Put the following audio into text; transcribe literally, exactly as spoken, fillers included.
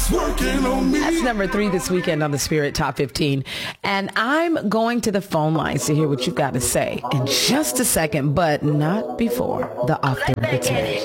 That's number three this weekend on the Spirit Top fifteen. And I'm going to the phone lines to hear what you've got to say in just a second, but not before the Off the Record.